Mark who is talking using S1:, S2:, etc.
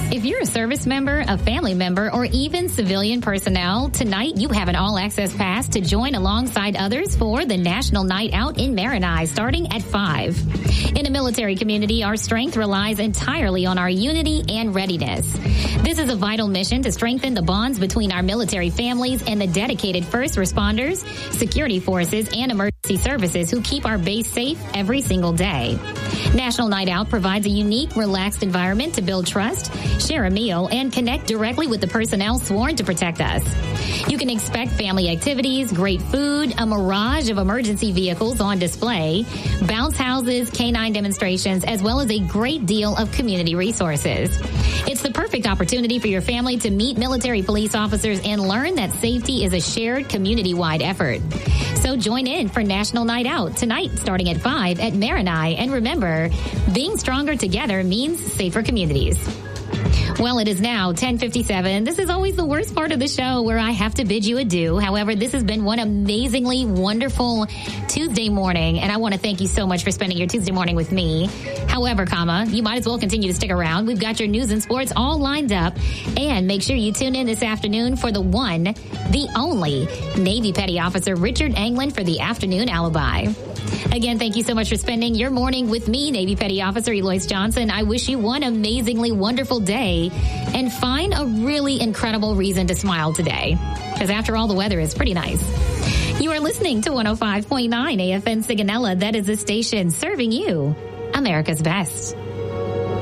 S1: If you're a service member, a family member, or even civilian personnel, tonight you have an all-access pass to join alongside others for the National Night Out in Marinai, starting at 5. In a military community, our strength relies entirely on our unity and readiness. This is a vital mission to strengthen the bonds between our military families and the dedicated first responders, security forces, and emergency services who keep our base safe every single day. National Night Out provides a unique, relaxed environment to build trust, share a meal, and connect directly with the personnel sworn to protect us. You can expect family activities, great food, a mirage of emergency vehicles on display, bounce houses, canine demonstrations, as well as a great deal of community resources. It's the perfect opportunity for your family to meet military police officers and learn that safety is a shared community-wide effort. So join in for National Night Out tonight, starting at 5 at Marinai. And remember, being stronger together means safer communities. Well, it is now 10:57. This is always the worst part of the show where I have to bid you adieu. However, this has been one amazingly wonderful Tuesday morning, and I want to thank you so much for spending your Tuesday morning with me. However, you might as well continue to stick around. We've got your news and sports all lined up, and make sure you tune in this afternoon for the one, the only Navy Petty Officer Richard Anglin for the Afternoon Alibi. Again, thank you so much for spending your morning with me, Navy Petty Officer Eloise Johnson. I wish you one amazingly wonderful day and find a really incredible reason to smile today. Because after all, the weather is pretty nice. You are listening to 105.9 AFN Sigonella. That is the station serving you America's best.